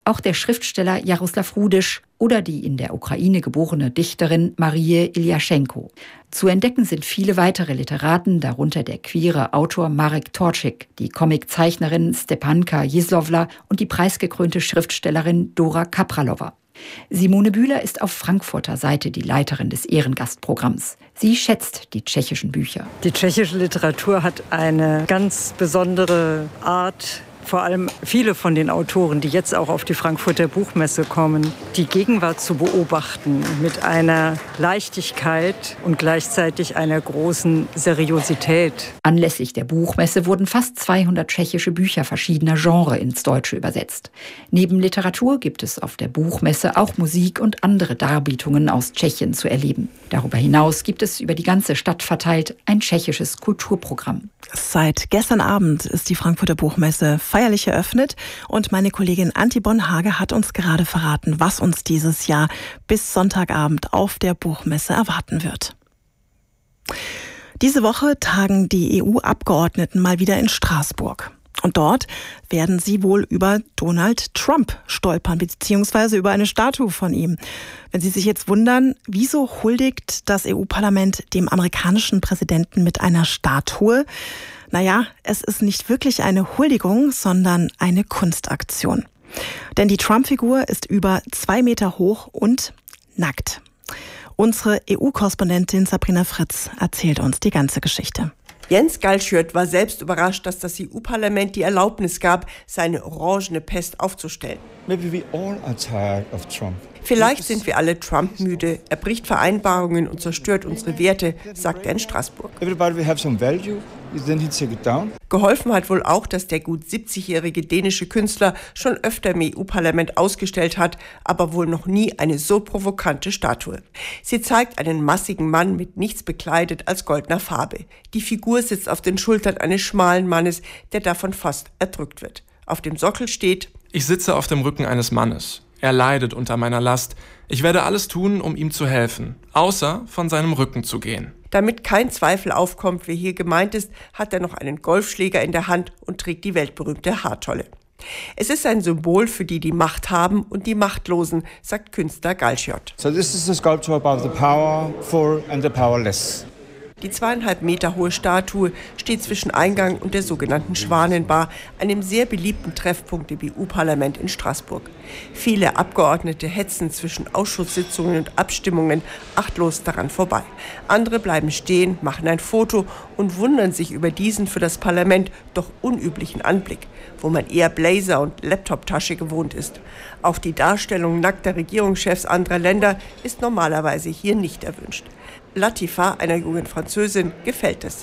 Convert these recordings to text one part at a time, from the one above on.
auch der Schriftsteller Jaroslav Rudisch oder die in der Ukraine geborene Dichterin Marie Iljaschenko. Zu entdecken sind viele weitere Literaten, darunter der queere Autor Marek Torczyk, die Comiczeichnerin Stepanka Jesłowla und die preisgekrönte Schriftstellerin Dora Kapralova. Simone Bühler ist auf Frankfurter Seite die Leiterin des Ehrengastprogramms. Sie schätzt die tschechischen Bücher. Die tschechische Literatur hat eine ganz besondere Art. Vor allem viele von den Autoren, die jetzt auch auf die Frankfurter Buchmesse kommen, die Gegenwart zu beobachten mit einer Leichtigkeit und gleichzeitig einer großen Seriosität. Anlässlich der Buchmesse wurden fast 200 tschechische Bücher verschiedener Genres ins Deutsche übersetzt. Neben Literatur gibt es auf der Buchmesse auch Musik und andere Darbietungen aus Tschechien zu erleben. Darüber hinaus gibt es über die ganze Stadt verteilt ein tschechisches Kulturprogramm. Seit gestern Abend ist die Frankfurter Buchmesse feierlich eröffnet und meine Kollegin Antje Bonhage hat uns gerade verraten, was uns dieses Jahr bis Sonntagabend auf der Buchmesse erwarten wird. Diese Woche tagen die EU-Abgeordneten mal wieder in Straßburg. Und dort werden sie wohl über Donald Trump stolpern, beziehungsweise über eine Statue von ihm. Wenn Sie sich jetzt wundern, wieso huldigt das EU-Parlament dem amerikanischen Präsidenten mit einer Statue? Naja, es ist nicht wirklich eine Huldigung, sondern eine Kunstaktion. Denn die Trump-Figur ist über 2 Meter hoch und nackt. Unsere EU-Korrespondentin Sabrina Fritz erzählt uns die ganze Geschichte. Jens Galschiot war selbst überrascht, dass das EU-Parlament die Erlaubnis gab, seine orangene Pest aufzustellen. Maybe we all are tired of Trump. Vielleicht sind wir alle Trump-müde. Er bricht Vereinbarungen und zerstört unsere Werte, sagt er in Straßburg. Everybody will have some value. Then he take it down. Geholfen hat wohl auch, dass der gut 70-jährige dänische Künstler schon öfter im EU-Parlament ausgestellt hat, aber wohl noch nie eine so provokante Statue. Sie zeigt einen massigen Mann mit nichts bekleidet als goldener Farbe. Die Figur sitzt auf den Schultern eines schmalen Mannes, der davon fast erdrückt wird. Auf dem Sockel steht: Ich sitze auf dem Rücken eines Mannes. Er leidet unter meiner Last. Ich werde alles tun, um ihm zu helfen, außer von seinem Rücken zu gehen. Damit kein Zweifel aufkommt, wer hier gemeint ist, hat er noch einen Golfschläger in der Hand und trägt die weltberühmte Haartolle. Es ist ein Symbol für die, die Macht haben und die Machtlosen, sagt Künstler Galschiot. So this is a sculpture about the powerful and the powerless. Die 2,5 Meter hohe Statue steht zwischen Eingang und der sogenannten Schwanenbar, einem sehr beliebten Treffpunkt im EU-Parlament in Straßburg. Viele Abgeordnete hetzen zwischen Ausschusssitzungen und Abstimmungen achtlos daran vorbei. Andere bleiben stehen, machen ein Foto und wundern sich über diesen für das Parlament doch unüblichen Anblick, wo man eher Blazer und Laptoptasche gewohnt ist. Auch die Darstellung nackter Regierungschefs anderer Länder ist normalerweise hier nicht erwünscht. Latifa, einer jungen Französin, gefällt es.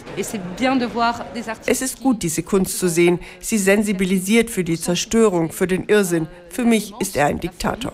Es ist gut, diese Kunst zu sehen. Sie sensibilisiert für die Zerstörung, für den Irrsinn. Für mich ist er ein Diktator.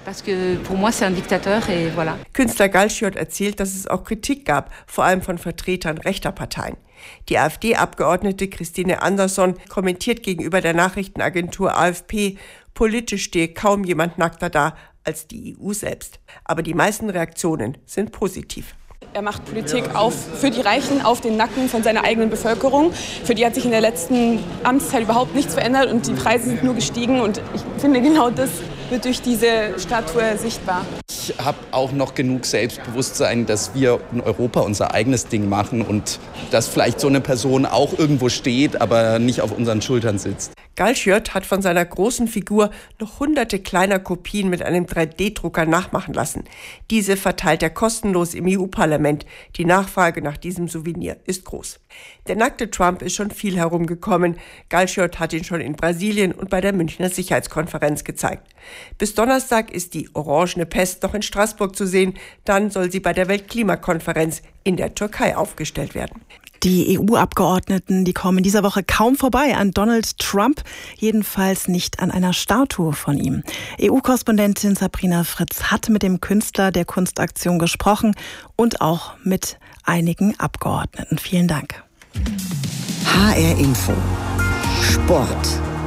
Künstler Galschiot erzählt, dass es auch Kritik gab, vor allem von Vertretern rechter Parteien. Die AfD-Abgeordnete Christine Andersson kommentiert gegenüber der Nachrichtenagentur AFP, politisch stehe kaum jemand nackter da als die EU selbst. Aber die meisten Reaktionen sind positiv. Er macht Politik für die Reichen auf den Nacken von seiner eigenen Bevölkerung. Für die hat sich in der letzten Amtszeit überhaupt nichts verändert und die Preise sind nur gestiegen. Und ich finde, genau das wird durch diese Statue sichtbar. Ich habe auch noch genug Selbstbewusstsein, dass wir in Europa unser eigenes Ding machen und dass vielleicht so eine Person auch irgendwo steht, aber nicht auf unseren Schultern sitzt. Galschiot hat von seiner großen Figur noch hunderte kleiner Kopien mit einem 3D-Drucker nachmachen lassen. Diese verteilt er kostenlos im EU-Parlament. Die Nachfrage nach diesem Souvenir ist groß. Der nackte Trump ist schon viel herumgekommen. Galschiot hat ihn schon in Brasilien und bei der Münchner Sicherheitskonferenz gezeigt. Bis Donnerstag ist die orangene Pest noch in Straßburg zu sehen. Dann soll sie bei der Weltklimakonferenz in der Türkei aufgestellt werden. Die EU-Abgeordneten, die kommen in dieser Woche kaum vorbei an Donald Trump, jedenfalls nicht an einer Statue von ihm. EU-Korrespondentin Sabrina Fritz hat mit dem Künstler der Kunstaktion gesprochen und auch mit einigen Abgeordneten. Vielen Dank. HR Info. Sport.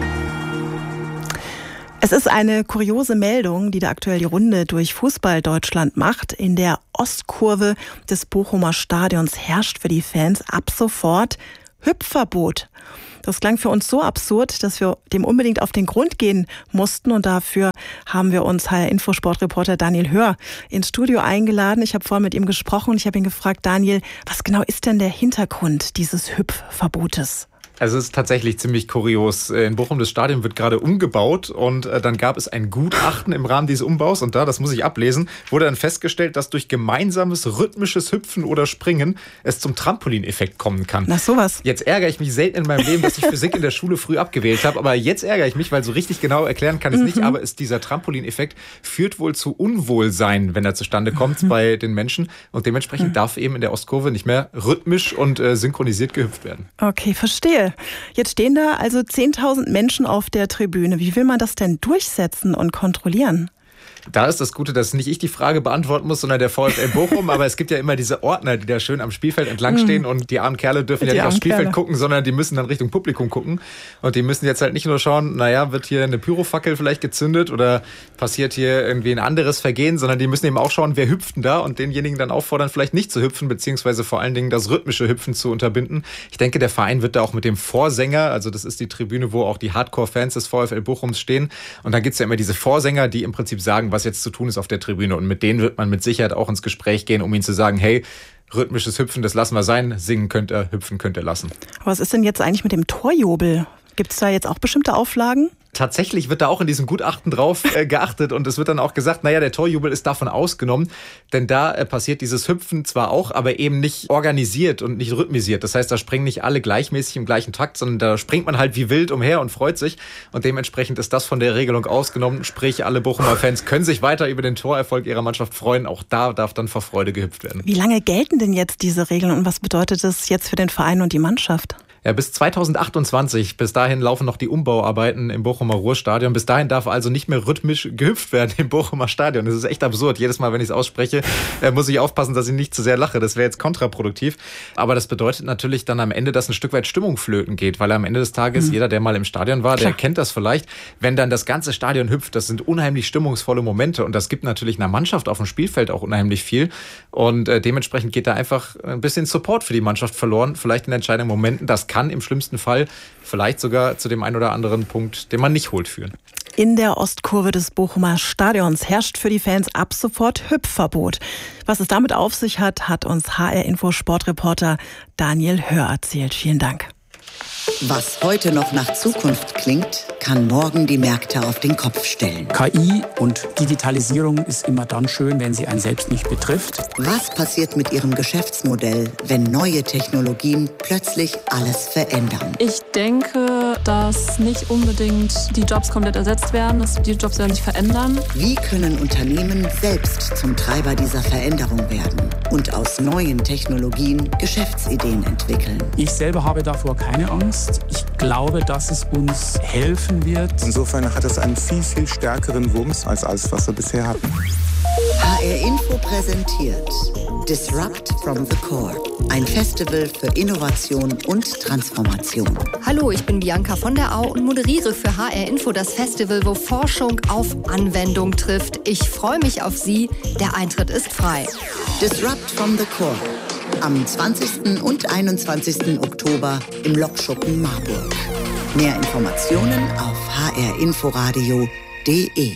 Es ist eine kuriose Meldung, die da aktuell die Runde durch Fußball Deutschland macht. In der Ostkurve des Bochumer Stadions herrscht für die Fans ab sofort Hüpfverbot. Das klang für uns so absurd, dass wir dem unbedingt auf den Grund gehen mussten. Und dafür haben wir uns HR-Info-Sportreporter Daniel Hör ins Studio eingeladen. Ich habe vorhin mit ihm gesprochen und ich habe ihn gefragt, Daniel, was genau ist denn der Hintergrund dieses Hüpfverbotes? Also es ist tatsächlich ziemlich kurios. In Bochum, das Stadion wird gerade umgebaut und dann gab es ein Gutachten im Rahmen dieses Umbaus und das muss ich ablesen, wurde dann festgestellt, dass durch gemeinsames rhythmisches Hüpfen oder Springen es zum Trampolineffekt kommen kann. Na sowas. Jetzt ärgere ich mich selten in meinem Leben, dass ich Physik in der Schule früh abgewählt habe, aber jetzt ärgere ich mich, weil so richtig genau erklären kann ich es nicht, aber dieser Trampolineffekt führt wohl zu Unwohlsein, wenn er zustande kommt bei den Menschen und dementsprechend darf eben in der Ostkurve nicht mehr rhythmisch und synchronisiert gehüpft werden. Okay, verstehe. Jetzt stehen da also 10.000 Menschen auf der Tribüne. Wie will man das denn durchsetzen und kontrollieren? Da ist das Gute, dass nicht ich die Frage beantworten muss, sondern der VfL Bochum. Aber es gibt ja immer diese Ordner, die da schön am Spielfeld entlang stehen. Und die armen Kerle dürfen ja nicht aufs Spielfeld gucken, sondern die müssen dann Richtung Publikum gucken. Und die müssen jetzt halt nicht nur schauen, naja, wird hier eine Pyrofackel vielleicht gezündet oder passiert hier irgendwie ein anderes Vergehen, sondern die müssen eben auch schauen, wer hüpft denn da und denjenigen dann auffordern, vielleicht nicht zu hüpfen, beziehungsweise vor allen Dingen das rhythmische Hüpfen zu unterbinden. Ich denke, der Verein wird da auch mit dem Vorsänger, also das ist die Tribüne, wo auch die Hardcore-Fans des VfL Bochums stehen. Und dann gibt es ja immer diese Vorsänger, die im Prinzip sagen, was jetzt zu tun ist auf der Tribüne. Und mit denen wird man mit Sicherheit auch ins Gespräch gehen, um ihnen zu sagen, hey, rhythmisches Hüpfen, das lassen wir sein, singen könnt ihr, hüpfen könnt ihr lassen. Was ist denn jetzt eigentlich mit dem Torjubel? Gibt es da jetzt auch bestimmte Auflagen? Tatsächlich wird da auch in diesem Gutachten drauf geachtet und es wird dann auch gesagt, naja, der Torjubel ist davon ausgenommen, denn da passiert dieses Hüpfen zwar auch, aber eben nicht organisiert und nicht rhythmisiert. Das heißt, da springen nicht alle gleichmäßig im gleichen Takt, sondern da springt man halt wie wild umher und freut sich und dementsprechend ist das von der Regelung ausgenommen. Sprich, alle Bochumer Fans können sich weiter über den Torerfolg ihrer Mannschaft freuen. Auch da darf dann vor Freude gehüpft werden. Wie lange gelten denn jetzt diese Regeln und was bedeutet das jetzt für den Verein und die Mannschaft? Ja, bis 2028. Bis dahin laufen noch die Umbauarbeiten im Bochumer Ruhrstadion. Bis dahin darf also nicht mehr rhythmisch gehüpft werden im Bochumer Stadion. Das ist echt absurd. Jedes Mal, wenn ich es ausspreche, muss ich aufpassen, dass ich nicht zu sehr lache. Das wäre jetzt kontraproduktiv. Aber das bedeutet natürlich dann am Ende, dass ein Stück weit Stimmung flöten geht. Weil am Ende des Tages, jeder, der mal im Stadion war, der kennt das vielleicht. Wenn dann das ganze Stadion hüpft, das sind unheimlich stimmungsvolle Momente. Und das gibt natürlich einer Mannschaft auf dem Spielfeld auch unheimlich viel. Und dementsprechend geht da einfach ein bisschen Support für die Mannschaft verloren. Vielleicht in entscheidenden Momenten. Das kann im schlimmsten Fall vielleicht sogar zu dem einen oder anderen Punkt, den man nicht holt, führen. In der Ostkurve des Bochumer Stadions herrscht für die Fans ab sofort Hüpfverbot. Was es damit auf sich hat, hat uns HR-Info-Sportreporter Daniel Hör erzählt. Vielen Dank. Was heute noch nach Zukunft klingt, kann morgen die Märkte auf den Kopf stellen. KI und Digitalisierung ist immer dann schön, wenn sie einen selbst nicht betrifft. Was passiert mit Ihrem Geschäftsmodell, wenn neue Technologien plötzlich alles verändern? Ich denke, dass nicht unbedingt die Jobs komplett ersetzt werden. Die Jobs werden sich verändern. Wie können Unternehmen selbst zum Treiber dieser Veränderung werden und aus neuen Technologien Geschäftsideen entwickeln? Ich selber habe davor keine Angst. Ich glaube, dass es uns helfen wird. Insofern hat es einen viel, viel stärkeren Wumms als alles, was wir bisher hatten. HR Info präsentiert Disrupt from the Core. Ein Festival für Innovation und Transformation. Hallo, ich bin Bianca von der Au und moderiere für HR Info das Festival, wo Forschung auf Anwendung trifft. Ich freue mich auf Sie. Der Eintritt ist frei. Disrupt from the Core. Am 20. und 21. Oktober im Lokschuppen Marburg. Mehr Informationen auf hrinforadio.de.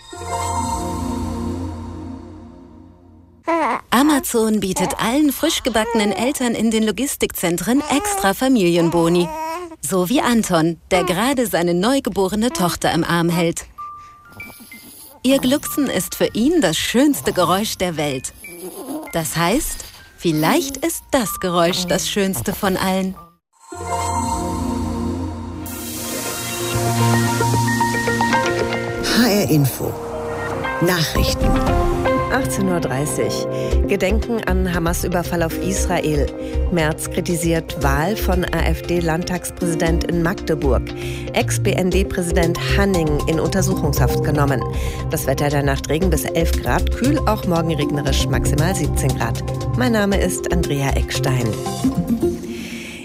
Amazon bietet allen frisch gebackenen Eltern in den Logistikzentren extra Familienboni. So wie Anton, der gerade seine neugeborene Tochter im Arm hält. Ihr Glucksen ist für ihn das schönste Geräusch der Welt. Das heißt, vielleicht ist das Geräusch das schönste von allen. HR Info. Nachrichten. 18:30 Uhr. Gedenken an Hamas-Überfall auf Israel. Merz kritisiert Wahl von AfD-Landtagspräsident in Magdeburg. Ex-BND-Präsident Hanning in Untersuchungshaft genommen. Das Wetter der Nacht: Regen bis 11 Grad, kühl, auch morgen regnerisch, maximal 17 Grad. Mein Name ist Andrea Eckstein.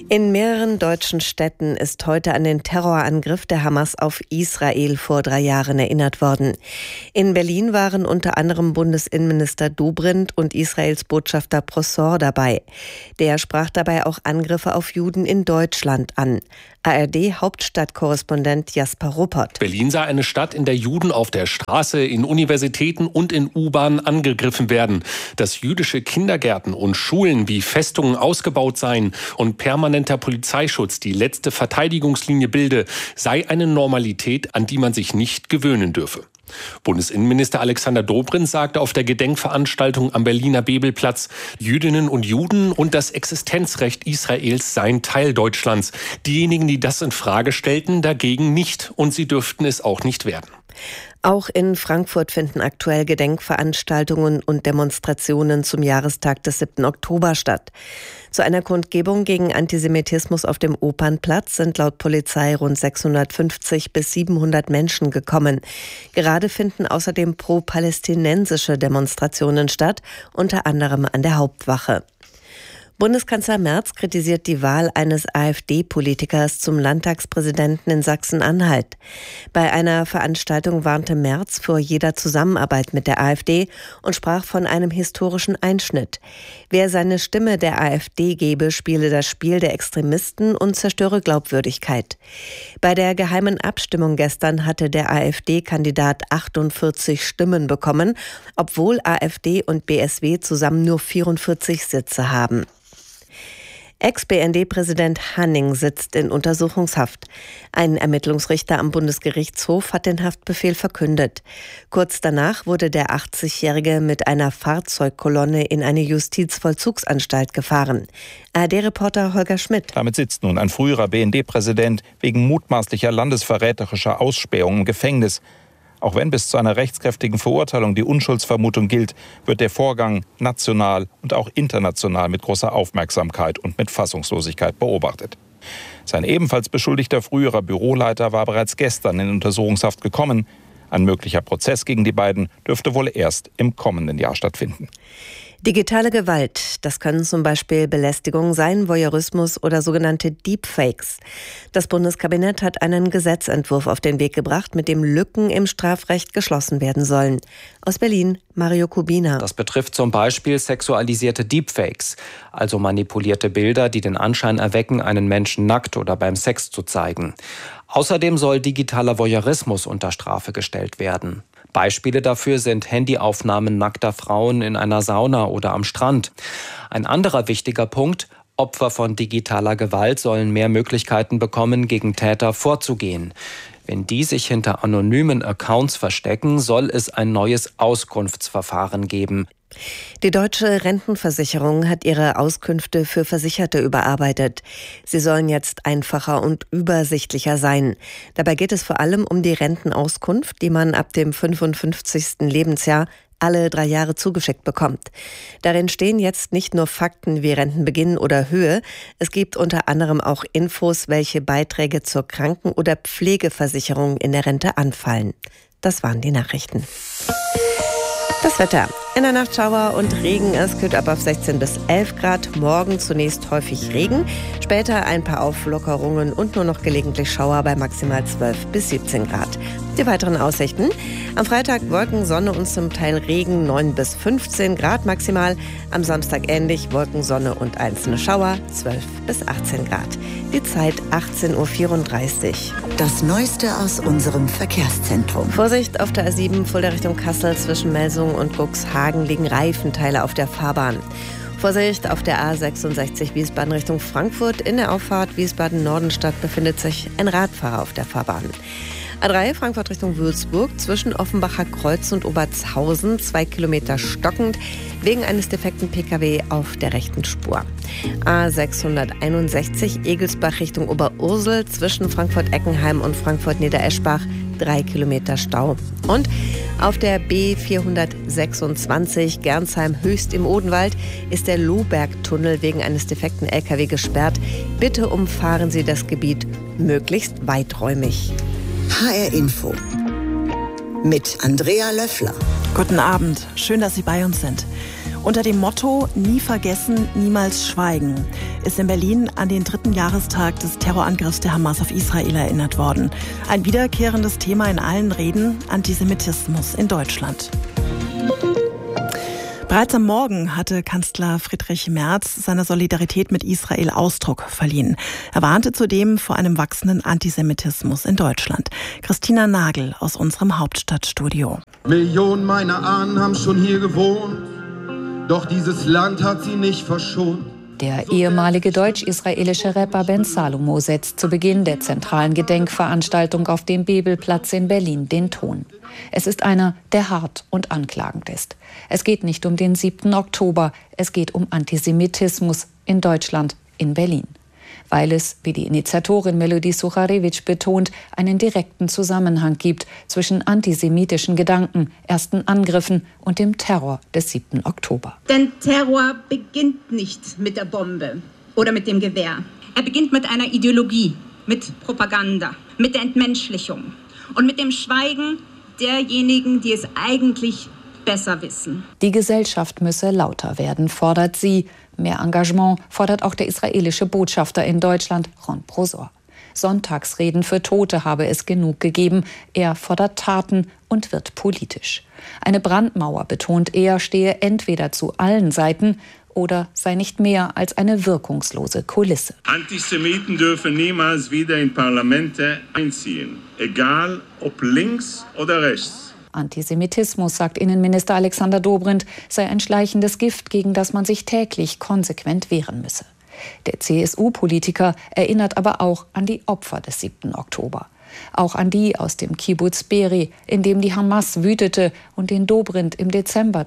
In mehreren deutschen Städten ist heute an den Terrorangriff der Hamas auf Israel vor 3 Jahren erinnert worden. In Berlin waren unter anderem Bundesinnenminister Dobrindt und Israels Botschafter Prosor dabei. Der sprach dabei auch Angriffe auf Juden in Deutschland an. ARD-Hauptstadtkorrespondent Jasper Ruppert. Berlin sei eine Stadt, in der Juden auf der Straße, in Universitäten und in U-Bahnen angegriffen werden. Dass jüdische Kindergärten und Schulen wie Festungen ausgebaut seien und permanenter Polizeischutz die letzte Verteidigungslinie bilde, sei eine Normalität, an die man sich nicht gewöhnen dürfe. Bundesinnenminister Alexander Dobrindt sagte auf der Gedenkveranstaltung am Berliner Bebelplatz, Jüdinnen und Juden und das Existenzrecht Israels seien Teil Deutschlands. Diejenigen, die das in Frage stellten, dagegen nicht, und sie dürften es auch nicht werden. Auch in Frankfurt finden aktuell Gedenkveranstaltungen und Demonstrationen zum Jahrestag des 7. Oktober statt. Zu einer Kundgebung gegen Antisemitismus auf dem Opernplatz sind laut Polizei rund 650 bis 700 Menschen gekommen. Gerade finden außerdem pro-palästinensische Demonstrationen statt, unter anderem an der Hauptwache. Bundeskanzler Merz kritisiert die Wahl eines AfD-Politikers zum Landtagspräsidenten in Sachsen-Anhalt. Bei einer Veranstaltung warnte Merz vor jeder Zusammenarbeit mit der AfD und sprach von einem historischen Einschnitt. Wer seine Stimme der AfD gebe, spiele das Spiel der Extremisten und zerstöre Glaubwürdigkeit. Bei der geheimen Abstimmung gestern hatte der AfD-Kandidat 48 Stimmen bekommen, obwohl AfD und BSW zusammen nur 44 Sitze haben. Ex-BND-Präsident Hanning sitzt in Untersuchungshaft. Ein Ermittlungsrichter am Bundesgerichtshof hat den Haftbefehl verkündet. Kurz danach wurde der 80-Jährige mit einer Fahrzeugkolonne in eine Justizvollzugsanstalt gefahren. ARD-Reporter Holger Schmidt. Damit sitzt nun ein früherer BND-Präsident wegen mutmaßlicher landesverräterischer Ausspähung im Gefängnis. Auch wenn bis zu einer rechtskräftigen Verurteilung die Unschuldsvermutung gilt, wird der Vorgang national und auch international mit großer Aufmerksamkeit und mit Fassungslosigkeit beobachtet. Sein ebenfalls beschuldigter früherer Büroleiter war bereits gestern in Untersuchungshaft gekommen. Ein möglicher Prozess gegen die beiden dürfte wohl erst im kommenden Jahr stattfinden. Digitale Gewalt, das können zum Beispiel Belästigung sein, Voyeurismus oder sogenannte Deepfakes. Das Bundeskabinett hat einen Gesetzentwurf auf den Weg gebracht, mit dem Lücken im Strafrecht geschlossen werden sollen. Aus Berlin, Mario Kubina. Das betrifft zum Beispiel sexualisierte Deepfakes, also manipulierte Bilder, die den Anschein erwecken, einen Menschen nackt oder beim Sex zu zeigen. Außerdem soll digitaler Voyeurismus unter Strafe gestellt werden. Beispiele dafür sind Handyaufnahmen nackter Frauen in einer Sauna oder am Strand. Ein anderer wichtiger Punkt: Opfer von digitaler Gewalt sollen mehr Möglichkeiten bekommen, gegen Täter vorzugehen. Wenn die sich hinter anonymen Accounts verstecken, soll es ein neues Auskunftsverfahren geben. Die Deutsche Rentenversicherung hat ihre Auskünfte für Versicherte überarbeitet. Sie sollen jetzt einfacher und übersichtlicher sein. Dabei geht es vor allem um die Rentenauskunft, die man ab dem 55. Lebensjahr alle 3 Jahre zugeschickt bekommt. Darin stehen jetzt nicht nur Fakten wie Rentenbeginn oder Höhe, es gibt unter anderem auch Infos, welche Beiträge zur Kranken- oder Pflegeversicherung in der Rente anfallen. Das waren die Nachrichten. Das Wetter. In der Nacht Schauer und Regen. Es kühlt ab auf 16 bis 11 Grad. Morgen zunächst häufig Regen. Später ein paar Auflockerungen und nur noch gelegentlich Schauer bei maximal 12 bis 17 Grad. Die weiteren Aussichten. Am Freitag Wolken, Sonne und zum Teil Regen, 9 bis 15 Grad maximal. Am Samstag ähnlich, Wolken, Sonne und einzelne Schauer, 12 bis 18 Grad. Die Zeit 18.34 Uhr. Das Neueste aus unserem Verkehrszentrum. Vorsicht auf der A7 Fulda Richtung Kassel zwischen Melsungen und Cuxhagen liegen Reifenteile auf der Fahrbahn. Vorsicht auf der A66 Wiesbaden Richtung Frankfurt. In der Auffahrt Wiesbaden-Nordenstadt befindet sich ein Radfahrer auf der Fahrbahn. A3 Frankfurt Richtung Würzburg zwischen Offenbacher Kreuz und Obertshausen 2 Kilometer stockend wegen eines defekten Pkw auf der rechten Spur. A661 Egelsbach Richtung Oberursel zwischen Frankfurt-Eckenheim und Frankfurt-Niedereschbach 3 Kilometer Stau. Und auf der B426 Gernsheim Höchst im Odenwald ist der Lohbergtunnel wegen eines defekten LKW gesperrt. Bitte umfahren Sie das Gebiet möglichst weiträumig. HR Info mit Andrea Löffler. Guten Abend, schön, dass Sie bei uns sind. Unter dem Motto „Nie vergessen, niemals schweigen“ ist in Berlin an den 3. Jahrestag des Terrorangriffs der Hamas auf Israel erinnert worden. Ein wiederkehrendes Thema in allen Reden: Antisemitismus in Deutschland. Bereits am Morgen hatte Kanzler Friedrich Merz seiner Solidarität mit Israel Ausdruck verliehen. Er warnte zudem vor einem wachsenden Antisemitismus in Deutschland. Christina Nagel aus unserem Hauptstadtstudio. Millionen meiner Ahnen haben schon hier gewohnt, doch dieses Land hat sie nicht verschont. Der ehemalige deutsch-israelische Rapper Ben Salomo setzt zu Beginn der zentralen Gedenkveranstaltung auf dem Bebelplatz in Berlin den Ton. Es ist einer, der hart und anklagend ist. Es geht nicht um den 7. Oktober, es geht um Antisemitismus in Deutschland, in Berlin. Weil es, wie die Initiatorin Melodie Sucharewitsch betont, einen direkten Zusammenhang gibt zwischen antisemitischen Gedanken, ersten Angriffen und dem Terror des 7. Oktober. Denn Terror beginnt nicht mit der Bombe oder mit dem Gewehr. Er beginnt mit einer Ideologie, mit Propaganda, mit der Entmenschlichung und mit dem Schweigen derjenigen, die es eigentlich besser wissen. Die Gesellschaft müsse lauter werden, fordert sie. Mehr Engagement fordert auch der israelische Botschafter in Deutschland, Ron Prosor. Sonntagsreden für Tote habe es genug gegeben. Er fordert Taten und wird politisch. Eine Brandmauer, betont er, stehe entweder zu allen Seiten oder sei nicht mehr als eine wirkungslose Kulisse. Antisemiten dürfen niemals wieder in Parlamente einziehen, egal ob links oder rechts. Antisemitismus, sagt Innenminister Alexander Dobrindt, sei ein schleichendes Gift, gegen das man sich täglich konsequent wehren müsse. Der CSU-Politiker erinnert aber auch an die Opfer des 7. Oktober. Auch an die aus dem Kibbuz Be'eri, in dem die Hamas wütete und den Dobrindt im Dezember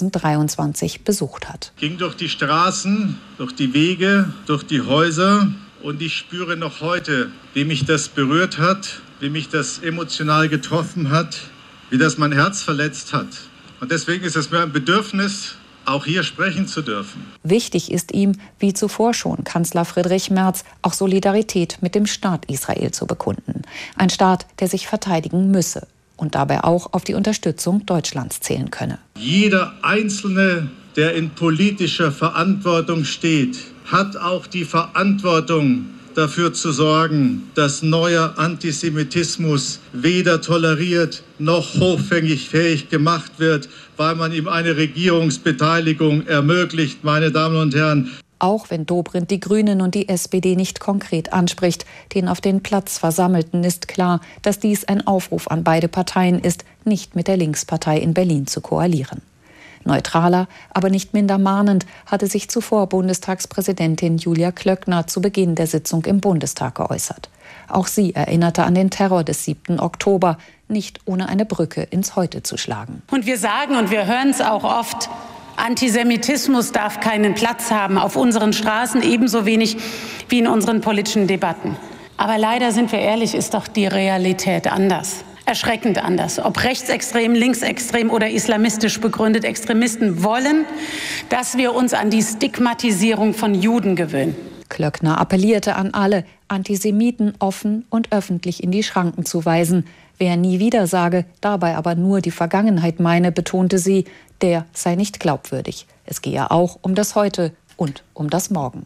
2023 besucht hat. Ich ging durch die Straßen, durch die Wege, durch die Häuser und ich spüre noch heute, wie mich das berührt hat, wie mich das emotional getroffen hat, wie das mein Herz verletzt hat. Und deswegen ist es mir ein Bedürfnis, auch hier sprechen zu dürfen. Wichtig ist ihm, wie zuvor schon Kanzler Friedrich Merz, auch Solidarität mit dem Staat Israel zu bekunden. Ein Staat, der sich verteidigen müsse und dabei auch auf die Unterstützung Deutschlands zählen könne. Jeder Einzelne, der in politischer Verantwortung steht, hat auch die Verantwortung, dafür zu sorgen, dass neuer Antisemitismus weder toleriert noch hoffähig gemacht wird, weil man ihm eine Regierungsbeteiligung ermöglicht, meine Damen und Herren. Auch wenn Dobrindt die Grünen und die SPD nicht konkret anspricht, den auf den Platz Versammelten ist klar, dass dies ein Aufruf an beide Parteien ist, nicht mit der Linkspartei in Berlin zu koalieren. Neutraler, aber nicht minder mahnend hatte sich zuvor Bundestagspräsidentin Julia Klöckner zu Beginn der Sitzung im Bundestag geäußert. Auch sie erinnerte an den Terror des 7. Oktober, nicht ohne eine Brücke ins Heute zu schlagen. Und wir sagen, und wir hören es auch oft, Antisemitismus darf keinen Platz haben auf unseren Straßen, ebenso wenig wie in unseren politischen Debatten. Aber leider, sind wir ehrlich, ist doch die Realität anders. Erschreckend anders. Ob rechtsextrem, linksextrem oder islamistisch begründet, Extremisten wollen, dass wir uns an die Stigmatisierung von Juden gewöhnen. Klöckner appellierte an alle, Antisemiten offen und öffentlich in die Schranken zu weisen. Wer nie wieder sage, dabei aber nur die Vergangenheit meine, betonte sie, der sei nicht glaubwürdig. Es gehe auch um das Heute und um das Morgen.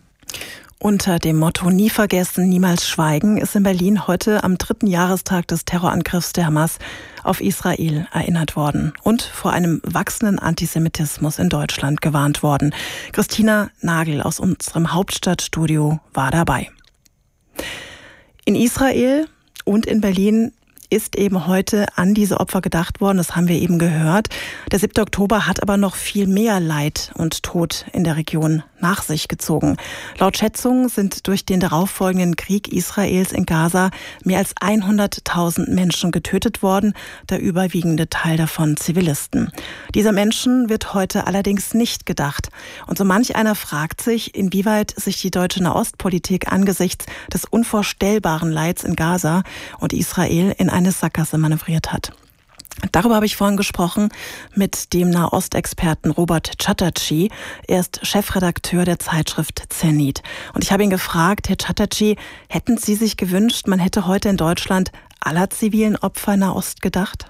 Unter dem Motto „Nie vergessen, niemals schweigen“ ist in Berlin heute am 3. Jahrestag des Terrorangriffs der Hamas auf Israel erinnert worden und vor einem wachsenden Antisemitismus in Deutschland gewarnt worden. Christina Nagel aus unserem Hauptstadtstudio war dabei. In Israel und in Berlin ist eben heute an diese Opfer gedacht worden, das haben wir eben gehört. Der 7. Oktober hat aber noch viel mehr Leid und Tod in der Region nach sich gezogen. Laut Schätzungen sind durch den darauffolgenden Krieg Israels in Gaza mehr als 100.000 Menschen getötet worden, der überwiegende Teil davon Zivilisten. Dieser Menschen wird heute allerdings nicht gedacht. Und so manch einer fragt sich, inwieweit sich die deutsche Nahostpolitik angesichts des unvorstellbaren Leids in Gaza und Israel in eine Sackgasse manövriert hat. Darüber habe ich vorhin gesprochen mit dem Nahostexperten Robert Chatterjee. Er ist Chefredakteur der Zeitschrift Zenit. Und ich habe ihn gefragt, Herr Chatterjee, hätten Sie sich gewünscht, man hätte heute in Deutschland aller zivilen Opfer in Nahost gedacht?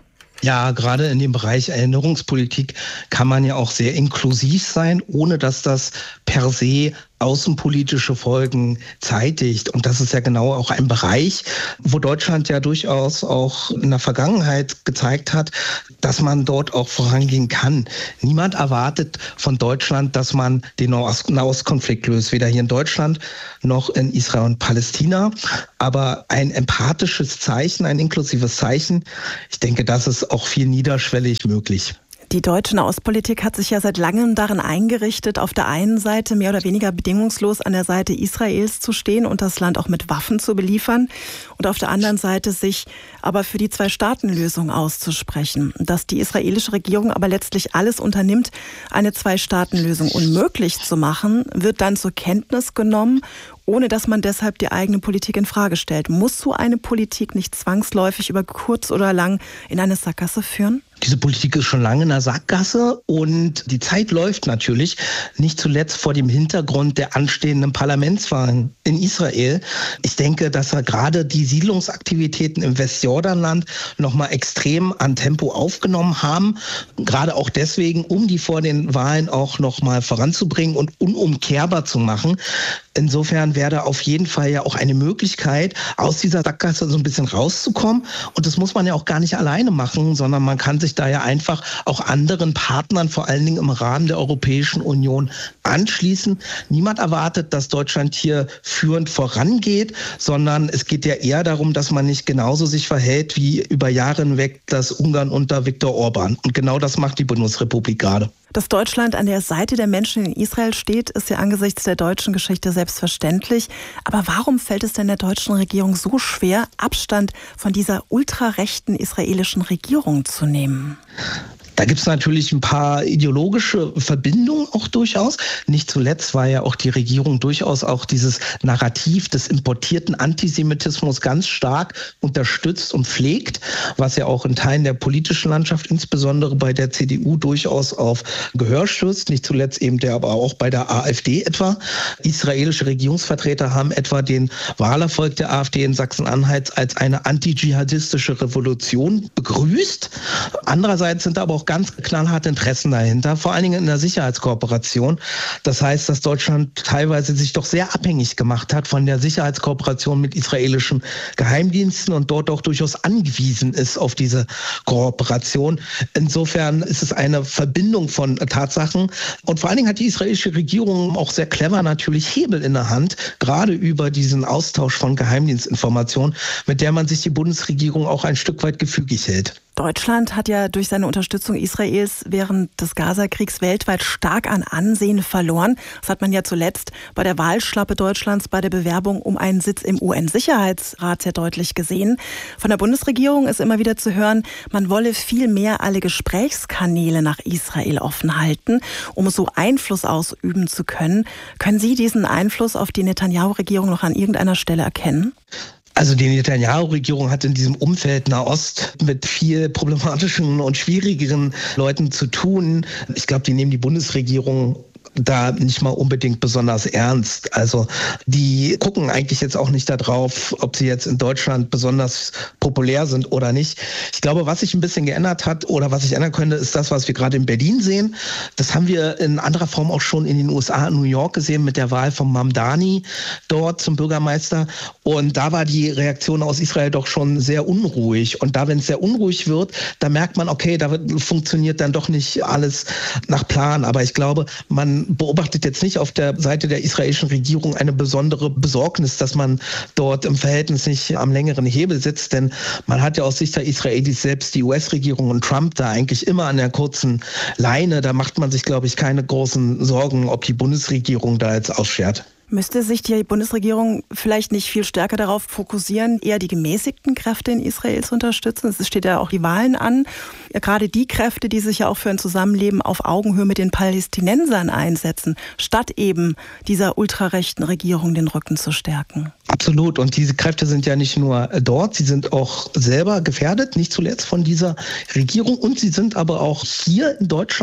Ja, gerade in dem Bereich Erinnerungspolitik kann man ja auch sehr inklusiv sein, ohne dass das per se außenpolitische Folgen zeitigt. Und das ist ja genau auch ein Bereich, wo Deutschland ja durchaus auch in der Vergangenheit gezeigt hat, dass man dort auch vorangehen kann. Niemand erwartet von Deutschland, dass man den Nahostkonflikt löst, weder hier in Deutschland noch in Israel und Palästina. Aber ein empathisches Zeichen, ein inklusives Zeichen, ich denke, das ist auch viel niederschwellig möglich. Die deutsche Nahostpolitik hat sich ja seit langem darin eingerichtet, auf der einen Seite mehr oder weniger bedingungslos an der Seite Israels zu stehen und das Land auch mit Waffen zu beliefern und auf der anderen Seite sich aber für die Zwei-Staaten-Lösung auszusprechen. Dass die israelische Regierung aber letztlich alles unternimmt, eine Zwei-Staaten-Lösung unmöglich zu machen, wird dann zur Kenntnis genommen, ohne dass man deshalb die eigene Politik in Frage stellt. Muss so eine Politik nicht zwangsläufig über kurz oder lang in eine Sackgasse führen? Diese Politik ist schon lange in der Sackgasse und die Zeit läuft natürlich, nicht zuletzt vor dem Hintergrund der anstehenden Parlamentswahlen in Israel. Ich denke, dass gerade die Siedlungsaktivitäten im Westjordanland nochmal extrem an Tempo aufgenommen haben. Gerade auch deswegen, um die vor den Wahlen auch nochmal voranzubringen und unumkehrbar zu machen. Insofern wäre da auf jeden Fall ja auch eine Möglichkeit, aus dieser Sackgasse so ein bisschen rauszukommen. Und das muss man ja auch gar nicht alleine machen, sondern man kann sich da ja einfach auch anderen Partnern, vor allen Dingen im Rahmen der Europäischen Union, anschließen. Niemand erwartet, dass Deutschland hier führend vorangeht, sondern es geht ja eher darum, dass man nicht genauso sich verhält wie über Jahre hinweg das Ungarn unter Viktor Orban. Und genau das macht die Bundesrepublik gerade. Dass Deutschland an der Seite der Menschen in Israel steht, ist ja angesichts der deutschen Geschichte selbstverständlich. Aber warum fällt es denn der deutschen Regierung so schwer, Abstand von dieser ultrarechten israelischen Regierung zu nehmen? Da gibt es natürlich ein paar ideologische Verbindungen auch durchaus. Nicht zuletzt war ja auch die Regierung durchaus auch dieses Narrativ des importierten Antisemitismus ganz stark unterstützt und pflegt, was ja auch in Teilen der politischen Landschaft, insbesondere bei der CDU, durchaus auf Gehör stößt. Nicht zuletzt eben aber auch bei der AfD etwa. Israelische Regierungsvertreter haben etwa den Wahlerfolg der AfD in Sachsen-Anhalt als eine antidschihadistische Revolution begrüßt. Andererseits sind aber auch ganz knallharte Interessen dahinter, vor allen Dingen in der Sicherheitskooperation. Das heißt, dass Deutschland teilweise sich doch sehr abhängig gemacht hat von der Sicherheitskooperation mit israelischen Geheimdiensten und dort auch durchaus angewiesen ist auf diese Kooperation. Insofern ist es eine Verbindung von Tatsachen. Und vor allen Dingen hat die israelische Regierung auch sehr clever natürlich Hebel in der Hand, gerade über diesen Austausch von Geheimdienstinformationen, mit der man sich die Bundesregierung auch ein Stück weit gefügig hält. Deutschland hat ja durch seine Unterstützung Israels während des Gazakriegs weltweit stark an Ansehen verloren. Das hat man ja zuletzt bei der Wahlschlappe Deutschlands bei der Bewerbung um einen Sitz im UN-Sicherheitsrat sehr deutlich gesehen. Von der Bundesregierung ist immer wieder zu hören, man wolle viel mehr alle Gesprächskanäle nach Israel offen halten, um so Einfluss ausüben zu können. Können Sie diesen Einfluss auf die Netanyahu-Regierung noch an irgendeiner Stelle erkennen? Also die Netanyahu-Regierung hat in diesem Umfeld Nahost mit viel problematischen und schwierigeren Leuten zu tun. Ich glaube, die nehmen die Bundesregierung da nicht mal unbedingt besonders ernst. Also die gucken eigentlich jetzt auch nicht darauf, ob sie jetzt in Deutschland besonders populär sind oder nicht. Ich glaube, was sich ein bisschen geändert hat oder was sich ändern könnte, ist das, was wir gerade in Berlin sehen. Das haben wir in anderer Form auch schon in den USA, in New York gesehen mit der Wahl von Mamdani dort zum Bürgermeister. Und da war die Reaktion aus Israel doch schon sehr unruhig. Und da, wenn es sehr unruhig wird, da merkt man, okay, da funktioniert dann doch nicht alles nach Plan. Aber ich glaube, man beobachtet jetzt nicht auf der Seite der israelischen Regierung eine besondere Besorgnis, dass man dort im Verhältnis nicht am längeren Hebel sitzt. Denn man hat ja aus Sicht der Israelis selbst die US-Regierung und Trump da eigentlich immer an der kurzen Leine. Da macht man sich, glaube ich, keine großen Sorgen, ob die Bundesregierung da jetzt ausschert. Müsste sich die Bundesregierung vielleicht nicht viel stärker darauf fokussieren, eher die gemäßigten Kräfte in Israel zu unterstützen? Es steht ja auch die Wahlen an. Ja, gerade die Kräfte, die sich ja auch für ein Zusammenleben auf Augenhöhe mit den Palästinensern einsetzen, statt eben dieser ultrarechten Regierung den Rücken zu stärken. Absolut. Und diese Kräfte sind ja nicht nur dort, sie sind auch selber gefährdet, nicht zuletzt von dieser Regierung. Und sie sind aber auch hier in Deutschland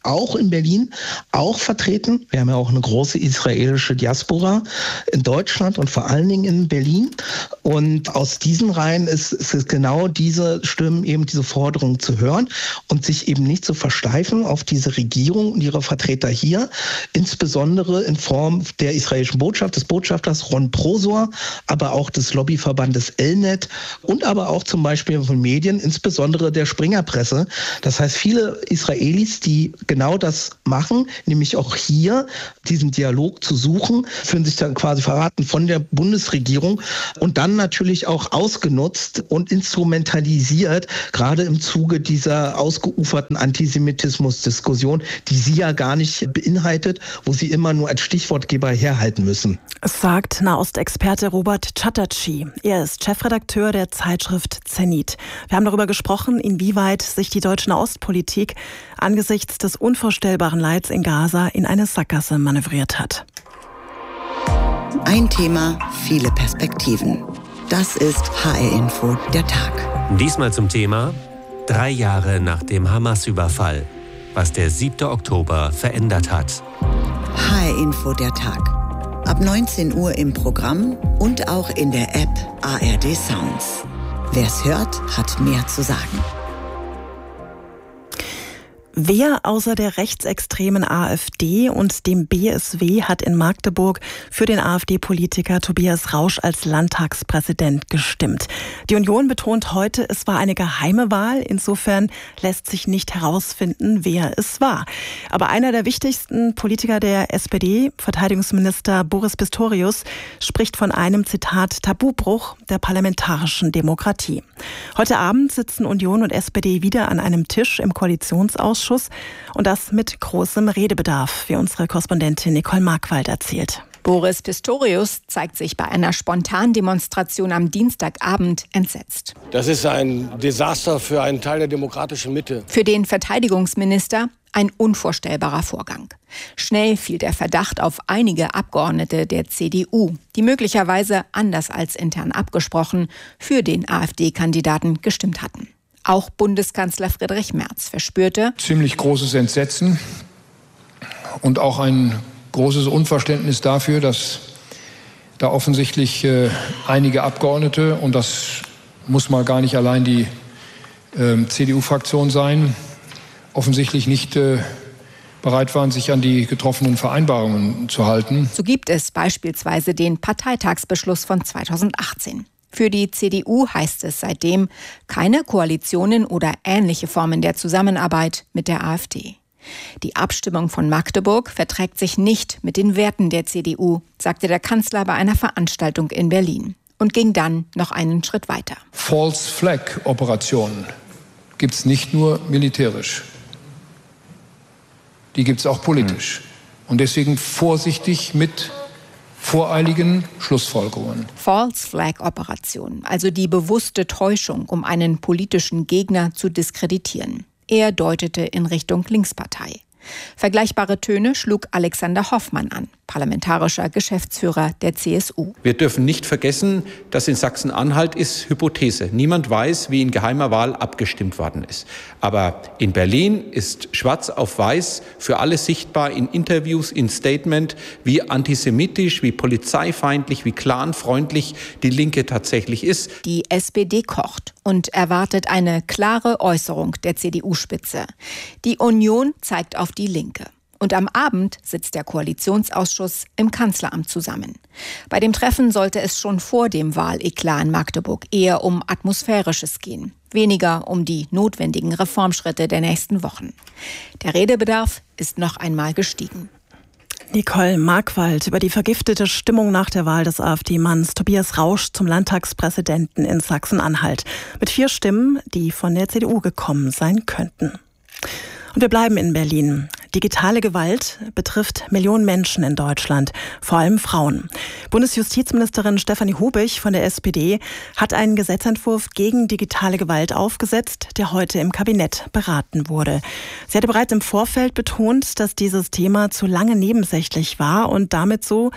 auch in Berlin auch vertreten. Wir haben ja auch eine große israelische Diaspora in Deutschland und vor allen Dingen in Berlin. Und aus diesen Reihen ist es genau diese Stimmen, eben diese Forderung zu hören und sich eben nicht zu versteifen auf diese Regierung und ihre Vertreter hier, insbesondere in Form der israelischen Botschaft, des Botschafters Ron Prosor, aber auch des Lobbyverbandes Elnet und aber auch zum Beispiel von Medien, insbesondere der Springerpresse. Das heißt, viele Israelis, die genau das machen, nämlich auch hier diesen Dialog zu suchen, fühlen sich dann quasi verraten von der Bundesregierung und dann natürlich auch ausgenutzt und instrumentalisiert, gerade im Zuge dieser ausgeuferten Antisemitismus-Diskussion, die sie ja gar nicht beinhaltet, wo sie immer nur als Stichwortgeber herhalten müssen. Sagt Nahostexperte Robert Chatterjee. Er ist Chefredakteur der Zeitschrift Zenit. Wir haben darüber gesprochen, inwieweit sich die deutsche Nahostpolitik angesichts des unvorstellbaren Leids in Gaza in eine Sackgasse manövriert hat. Ein Thema, viele Perspektiven. Das ist HR Info der Tag. Diesmal zum Thema 3 Jahre nach dem Hamas-Überfall, was der 7. Oktober verändert hat. HR Info der Tag. Ab 19 Uhr im Programm und auch in der App ARD Sounds. Wer es hört, hat mehr zu sagen. Wer außer der rechtsextremen AfD und dem BSW hat in Magdeburg für den AfD-Politiker Tobias Rausch als Landtagspräsident gestimmt? Die Union betont heute, es war eine geheime Wahl. Insofern lässt sich nicht herausfinden, wer es war. Aber einer der wichtigsten Politiker der SPD, Verteidigungsminister Boris Pistorius, spricht von einem, Zitat, Tabubruch der parlamentarischen Demokratie. Heute Abend sitzen Union und SPD wieder an einem Tisch im Koalitionsausschuss. Und das mit großem Redebedarf, wie unsere Korrespondentin Nicole Markwald erzählt. Boris Pistorius zeigt sich bei einer Spontandemonstration am Dienstagabend entsetzt. Das ist ein Desaster für einen Teil der demokratischen Mitte. Für den Verteidigungsminister ein unvorstellbarer Vorgang. Schnell fiel der Verdacht auf einige Abgeordnete der CDU, die möglicherweise, anders als intern abgesprochen, für den AfD-Kandidaten gestimmt hatten. Auch Bundeskanzler Friedrich Merz verspürte ziemlich großes Entsetzen und auch ein großes Unverständnis dafür, dass da offensichtlich einige Abgeordnete, und das muss mal gar nicht allein die CDU-Fraktion sein, offensichtlich nicht bereit waren, sich an die getroffenen Vereinbarungen zu halten. So gibt es beispielsweise den Parteitagsbeschluss von 2018. Für die CDU heißt es seitdem keine Koalitionen oder ähnliche Formen der Zusammenarbeit mit der AfD. Die Abstimmung von Magdeburg verträgt sich nicht mit den Werten der CDU, sagte der Kanzler bei einer Veranstaltung in Berlin und ging dann noch einen Schritt weiter. False Flag Operationen gibt es nicht nur militärisch, die gibt es auch politisch. Und deswegen vorsichtig mit voreiligen Schlussfolgerungen. False Flag Operation, also die bewusste Täuschung, um einen politischen Gegner zu diskreditieren. Er deutete in Richtung Linkspartei. Vergleichbare Töne schlug Alexander Hoffmann an, parlamentarischer Geschäftsführer der CSU. Wir dürfen nicht vergessen, dass in Sachsen-Anhalt ist Hypothese. Niemand weiß, wie in geheimer Wahl abgestimmt worden ist. Aber in Berlin ist schwarz auf weiß für alle sichtbar in Interviews, in Statement, wie antisemitisch, wie polizeifeindlich, wie clanfreundlich die Linke tatsächlich ist. Die SPD kocht und erwartet eine klare Äußerung der CDU-Spitze. Die Union zeigt auf die Linke. Und am Abend sitzt der Koalitionsausschuss im Kanzleramt zusammen. Bei dem Treffen sollte es schon vor dem Wahleklat in Magdeburg eher um Atmosphärisches gehen, weniger um die notwendigen Reformschritte der nächsten Wochen. Der Redebedarf ist noch einmal gestiegen. Nicole Markwald über die vergiftete Stimmung nach der Wahl des AfD-Manns Tobias Rausch zum Landtagspräsidenten in Sachsen-Anhalt. Mit 4 Stimmen, die von der CDU gekommen sein könnten. Und wir bleiben in Berlin. Digitale Gewalt betrifft Millionen Menschen in Deutschland, vor allem Frauen. Bundesjustizministerin Stefanie Hubich von der SPD hat einen Gesetzentwurf gegen digitale Gewalt aufgesetzt, der heute im Kabinett beraten wurde. Sie hatte bereits im Vorfeld betont, dass dieses Thema zu lange nebensächlich war und damit so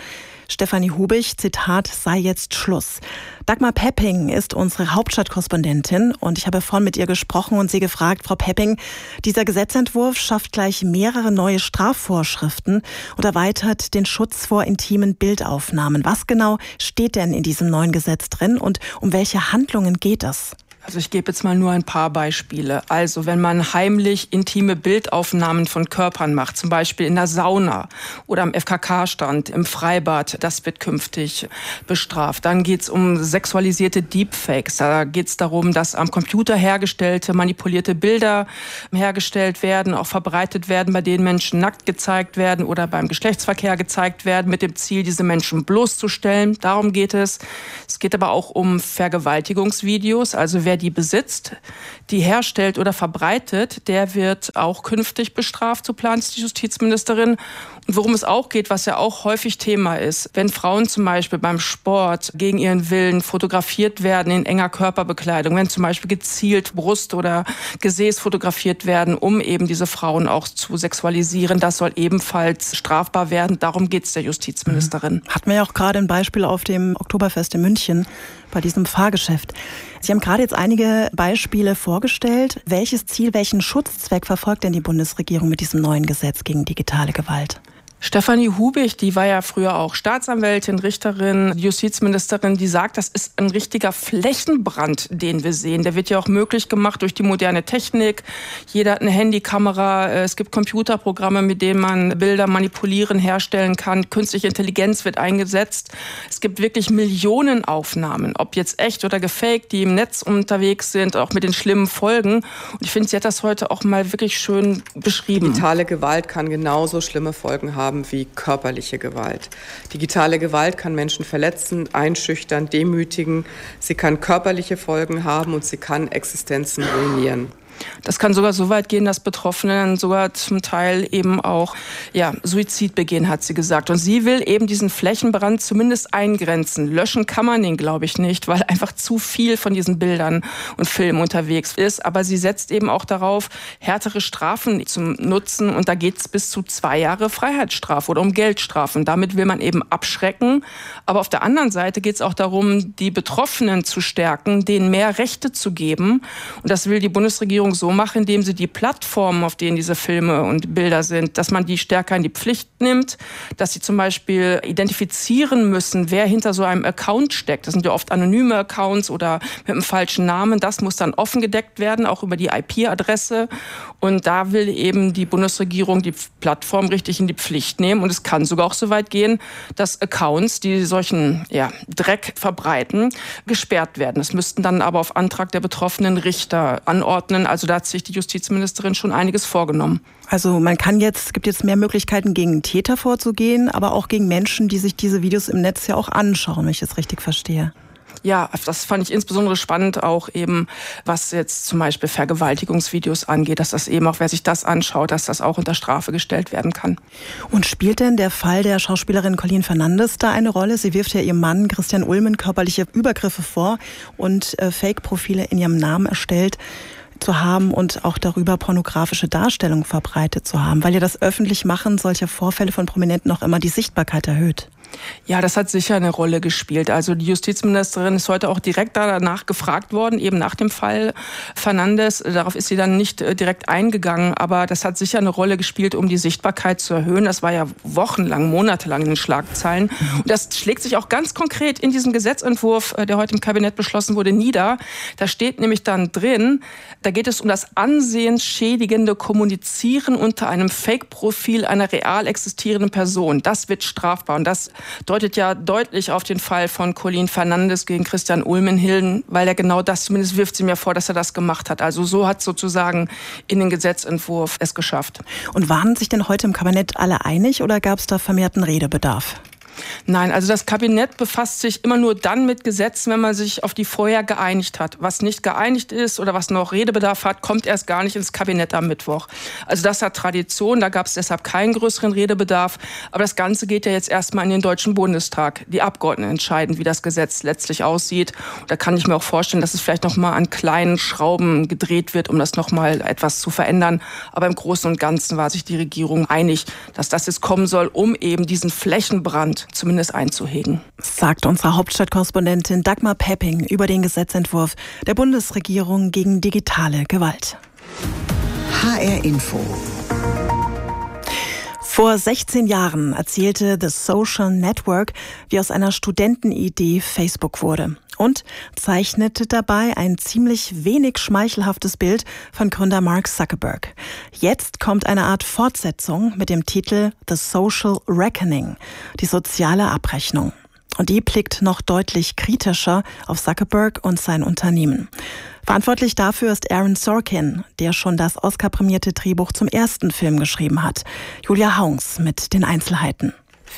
Stefanie Hubich, Zitat, sei jetzt Schluss. Dagmar Pepping ist unsere Hauptstadtkorrespondentin und ich habe vorhin mit ihr gesprochen und sie gefragt, Frau Pepping, dieser Gesetzentwurf schafft gleich mehrere neue Strafvorschriften und erweitert den Schutz vor intimen Bildaufnahmen. Was genau steht denn in diesem neuen Gesetz drin und um welche Handlungen geht es? Also ich gebe jetzt mal nur ein paar Beispiele. Also wenn man heimlich intime Bildaufnahmen von Körpern macht, zum Beispiel in der Sauna oder am FKK-Stand, im Freibad, das wird künftig bestraft. Dann geht es um sexualisierte Deepfakes. Da geht es darum, dass am Computer hergestellte, manipulierte Bilder hergestellt werden, auch verbreitet werden, bei denen Menschen nackt gezeigt werden oder beim Geschlechtsverkehr gezeigt werden, mit dem Ziel, diese Menschen bloßzustellen. Darum geht es. Es geht aber auch um Vergewaltigungsvideos, also wer die besitzt, die herstellt oder verbreitet, der wird auch künftig bestraft, so plant die Justizministerin. Und worum es auch geht, was ja auch häufig Thema ist, wenn Frauen zum Beispiel beim Sport gegen ihren Willen fotografiert werden in enger Körperbekleidung, wenn zum Beispiel gezielt Brust oder Gesäß fotografiert werden, um eben diese Frauen auch zu sexualisieren, das soll ebenfalls strafbar werden. Darum geht es der Justizministerin. Hatten wir ja auch gerade ein Beispiel auf dem Oktoberfest in München bei diesem Fahrgeschäft. Sie haben gerade jetzt einige Beispiele vorgestellt. Welches Ziel, welchen Schutzzweck verfolgt denn die Bundesregierung mit diesem neuen Gesetz gegen digitale Gewalt? Stefanie Hubich, die war ja früher auch Staatsanwältin, Richterin, Justizministerin, die sagt, das ist ein richtiger Flächenbrand, den wir sehen. Der wird ja auch möglich gemacht durch die moderne Technik. Jeder hat eine Handykamera, es gibt Computerprogramme, mit denen man Bilder manipulieren, herstellen kann. Künstliche Intelligenz wird eingesetzt. Es gibt wirklich Millionen Aufnahmen, ob jetzt echt oder gefaked, die im Netz unterwegs sind, auch mit den schlimmen Folgen. Und ich finde, sie hat das heute auch mal wirklich schön beschrieben. Digitale Gewalt kann genauso schlimme Folgen haben wie körperliche Gewalt. Digitale Gewalt kann Menschen verletzen, einschüchtern, demütigen. Sie kann körperliche Folgen haben und sie kann Existenzen ruinieren. Das kann sogar so weit gehen, dass Betroffene dann sogar zum Teil eben auch Suizid begehen, hat sie gesagt. Und sie will eben diesen Flächenbrand zumindest eingrenzen. Löschen kann man den, glaube ich, nicht, weil einfach zu viel von diesen Bildern und Filmen unterwegs ist. Aber sie setzt eben auch darauf, härtere Strafen zu nutzen. Und da geht es bis zu 2 Jahre Freiheitsstrafe oder um Geldstrafen. Damit will man eben abschrecken. Aber auf der anderen Seite geht es auch darum, die Betroffenen zu stärken, denen mehr Rechte zu geben. Und das will die Bundesregierung so machen, indem sie die Plattformen, auf denen diese Filme und Bilder sind, dass man die stärker in die Pflicht nimmt, dass sie zum Beispiel identifizieren müssen, wer hinter so einem Account steckt. Das sind ja oft anonyme Accounts oder mit einem falschen Namen. Das muss dann offen gedeckt werden, auch über die IP-Adresse. Und da will eben die Bundesregierung die Plattform richtig in die Pflicht nehmen. Und es kann sogar auch so weit gehen, dass Accounts, die solchen Dreck verbreiten, gesperrt werden. Das müssten dann aber auf Antrag der betroffenen Richter anordnen. Also da hat sich die Justizministerin schon einiges vorgenommen. Also es gibt jetzt mehr Möglichkeiten, gegen Täter vorzugehen, aber auch gegen Menschen, die sich diese Videos im Netz ja auch anschauen, wenn ich das richtig verstehe. Ja, das fand ich insbesondere spannend, auch eben, was jetzt zum Beispiel Vergewaltigungsvideos angeht, dass das eben auch, wer sich das anschaut, dass das auch unter Strafe gestellt werden kann. Und spielt denn der Fall der Schauspielerin Colleen Fernandes da eine Rolle? Sie wirft ja ihrem Mann Christian Ulmen körperliche Übergriffe vor und Fake-Profile in ihrem Namen erstellt zu haben und auch darüber pornografische Darstellungen verbreitet zu haben, weil ja das Öffentlichmachen solcher Vorfälle von Prominenten auch immer die Sichtbarkeit erhöht. Ja, das hat sicher eine Rolle gespielt. Also die Justizministerin ist heute auch direkt danach gefragt worden, eben nach dem Fall Fernandes. Darauf ist sie dann nicht direkt eingegangen, aber das hat sicher eine Rolle gespielt, um die Sichtbarkeit zu erhöhen. Das war ja wochenlang, monatelang in den Schlagzeilen. Und das schlägt sich auch ganz konkret in diesem Gesetzentwurf, der heute im Kabinett beschlossen wurde, nieder. Da steht nämlich dann drin, da geht es um das ansehensschädigende Kommunizieren unter einem Fake-Profil einer real existierenden Person. Das wird strafbar und das deutet ja deutlich auf den Fall von Colleen Fernandes gegen Christian Ulmen hin, weil er genau das, zumindest wirft sie mir vor, dass er das gemacht hat. Also so hat sozusagen in den Gesetzentwurf es geschafft. Und waren sich denn heute im Kabinett alle einig oder gab es da vermehrten Redebedarf? Nein, also das Kabinett befasst sich immer nur dann mit Gesetzen, wenn man sich auf die vorher geeinigt hat. Was nicht geeinigt ist oder was noch Redebedarf hat, kommt erst gar nicht ins Kabinett am Mittwoch. Also das hat Tradition, da gab es deshalb keinen größeren Redebedarf. Aber das Ganze geht ja jetzt erstmal in den Deutschen Bundestag. Die Abgeordneten entscheiden, wie das Gesetz letztlich aussieht. Und da kann ich mir auch vorstellen, dass es vielleicht noch mal an kleinen Schrauben gedreht wird, um das noch mal etwas zu verändern. Aber im Großen und Ganzen war sich die Regierung einig, dass das jetzt kommen soll, um eben diesen Flächenbrand zumindest einzuhegen. Sagt unsere Hauptstadtkorrespondentin Dagmar Pepping über den Gesetzentwurf der Bundesregierung gegen digitale Gewalt. HR Info. Vor 16 Jahren erzählte The Social Network, wie aus einer Studentenidee Facebook wurde und zeichnete dabei ein ziemlich wenig schmeichelhaftes Bild von Gründer Mark Zuckerberg. Jetzt kommt eine Art Fortsetzung mit dem Titel The Social Reckoning, die soziale Abrechnung. Und die blickt noch deutlich kritischer auf Zuckerberg und sein Unternehmen. Verantwortlich dafür ist Aaron Sorkin, der schon das Oscar-prämierte Drehbuch zum ersten Film geschrieben hat. Julia Haungs mit den Einzelheiten.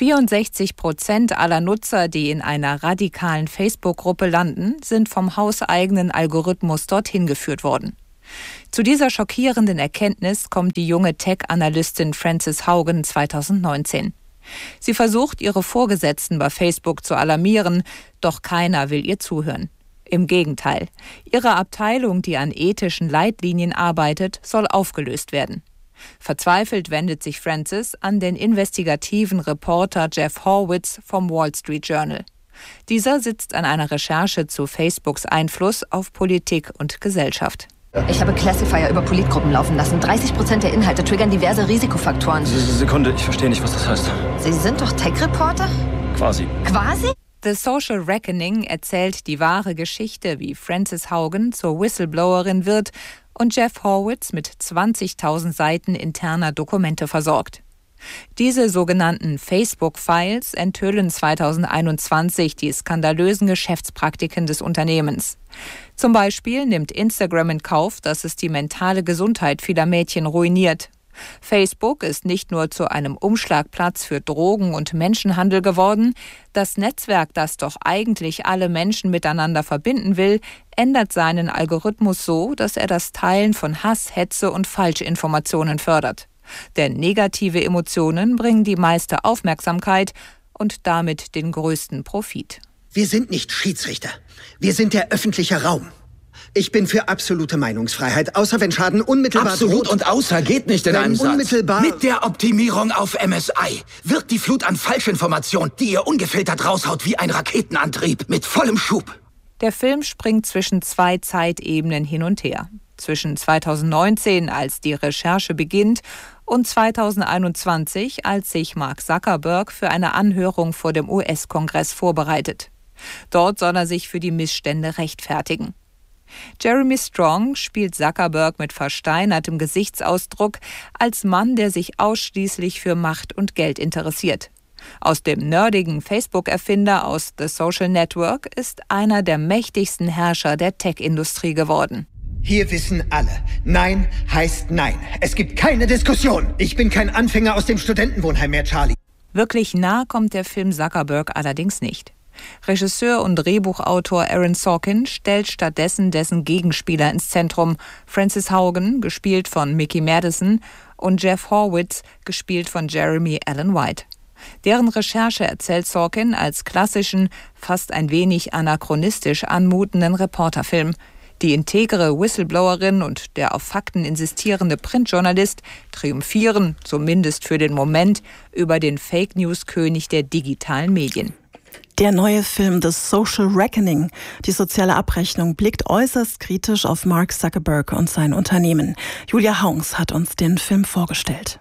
64% aller Nutzer, die in einer radikalen Facebook-Gruppe landen, sind vom hauseigenen Algorithmus dorthin geführt worden. Zu dieser schockierenden Erkenntnis kommt die junge Tech-Analystin Frances Haugen 2019. Sie versucht, ihre Vorgesetzten bei Facebook zu alarmieren, doch keiner will ihr zuhören. Im Gegenteil, ihre Abteilung, die an ethischen Leitlinien arbeitet, soll aufgelöst werden. Verzweifelt wendet sich Frances an den investigativen Reporter Jeff Horwitz vom Wall Street Journal. Dieser sitzt an einer Recherche zu Facebooks Einfluss auf Politik und Gesellschaft. Ich habe Classifier über Politgruppen laufen lassen. 30% der Inhalte triggern diverse Risikofaktoren. Sekunde, ich verstehe nicht, was das heißt. Sie sind doch Tech-Reporter? Quasi. Quasi? The Social Reckoning erzählt die wahre Geschichte, wie Frances Haugen zur Whistleblowerin wird und Jeff Horwitz mit 20.000 Seiten interner Dokumente versorgt. Diese sogenannten Facebook-Files enthüllen 2021 die skandalösen Geschäftspraktiken des Unternehmens. Zum Beispiel nimmt Instagram in Kauf, dass es die mentale Gesundheit vieler Mädchen ruiniert. Facebook ist nicht nur zu einem Umschlagplatz für Drogen- und Menschenhandel geworden. Das Netzwerk, das doch eigentlich alle Menschen miteinander verbinden will, ändert seinen Algorithmus so, dass er das Teilen von Hass, Hetze und Falschinformationen fördert. Denn negative Emotionen bringen die meiste Aufmerksamkeit und damit den größten Profit. Wir sind nicht Schiedsrichter. Wir sind der öffentliche Raum. Ich bin für absolute Meinungsfreiheit, außer wenn Schaden unmittelbar Absolut droht. Und außer geht nicht in einem Satz. Unmittelbar Mit der Optimierung auf MSI wirkt die Flut an Falschinformation, die ihr ungefiltert raushaut wie ein Raketenantrieb mit vollem Schub. Der Film springt zwischen zwei Zeitebenen hin und her. Zwischen 2019, als die Recherche beginnt, und 2021, als sich Mark Zuckerberg für eine Anhörung vor dem US-Kongress vorbereitet. Dort soll er sich für die Missstände rechtfertigen. Jeremy Strong spielt Zuckerberg mit versteinertem Gesichtsausdruck als Mann, der sich ausschließlich für Macht und Geld interessiert. Aus dem nerdigen Facebook-Erfinder aus The Social Network ist einer der mächtigsten Herrscher der Tech-Industrie geworden. Hier wissen alle, Nein heißt Nein. Es gibt keine Diskussion. Ich bin kein Anfänger aus dem Studentenwohnheim mehr, Charlie. Wirklich nah kommt der Film Zuckerberg allerdings nicht. Regisseur und Drehbuchautor Aaron Sorkin stellt stattdessen dessen Gegenspieler ins Zentrum. Frances Haugen, gespielt von Mickey Madison, und Jeff Horwitz, gespielt von Jeremy Allen White. Deren Recherche erzählt Sorkin als klassischen, fast ein wenig anachronistisch anmutenden Reporterfilm. Die integre Whistleblowerin und der auf Fakten insistierende Printjournalist triumphieren, zumindest für den Moment, über den Fake-News-König der digitalen Medien. Der neue Film The Social Reckoning, die soziale Abrechnung, blickt äußerst kritisch auf Mark Zuckerberg und sein Unternehmen. Julia Haungs hat uns den Film vorgestellt.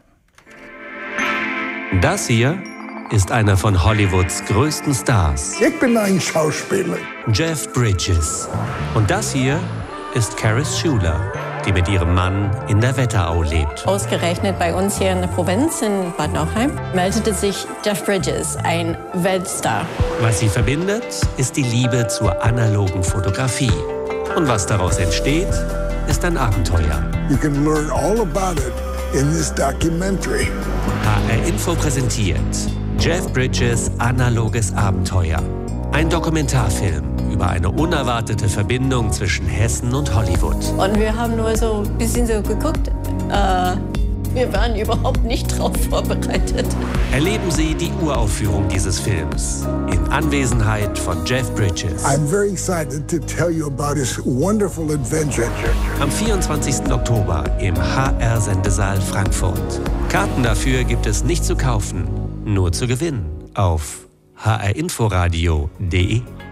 Das hier ist einer von Hollywoods größten Stars. Ich bin ein Schauspieler. Jeff Bridges. Und das hier ist Caris Schuler, die mit ihrem Mann in der Wetterau lebt. Ausgerechnet bei uns hier in der Provinz in Bad Nauheim meldete sich Jeff Bridges, ein Weltstar. Was sie verbindet, ist die Liebe zur analogen Fotografie. Und was daraus entsteht, ist ein Abenteuer. You can learn all about it in this documentary. HR Info präsentiert Jeff Bridges Analoges Abenteuer. Ein Dokumentarfilm über eine unerwartete Verbindung zwischen Hessen und Hollywood. Und wir haben nur so ein bisschen so geguckt. Wir waren überhaupt nicht drauf vorbereitet. Erleben Sie die Uraufführung dieses Films in Anwesenheit von Jeff Bridges. I'm very excited to tell you about his wonderful adventure. Am 24. Oktober im HR-Sendesaal Frankfurt. Karten dafür gibt es nicht zu kaufen, nur zu gewinnen auf hrinforadio.de